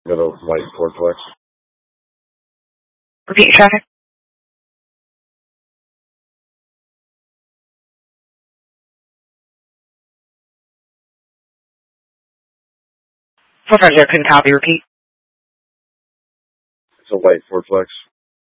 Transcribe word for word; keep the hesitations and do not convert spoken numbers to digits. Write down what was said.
Got a white Ford Flex. Repeat traffic. four five zero, couldn't copy. Repeat. It's a white Ford Flex.